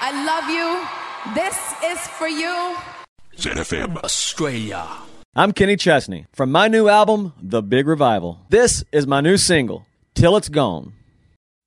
I love you. This is for you. ZFM Australia. I'm Kenny Chesney from my new album, The Big Revival. This is my new single, Till It's Gone.